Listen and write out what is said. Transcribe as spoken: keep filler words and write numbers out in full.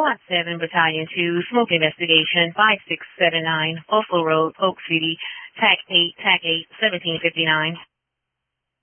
Squad seven, Battalion two, Smoke Investigation, five six seven nine, Buffalo Road, Polk City, T A C eight, T A C eight, seventeen fifty-nine.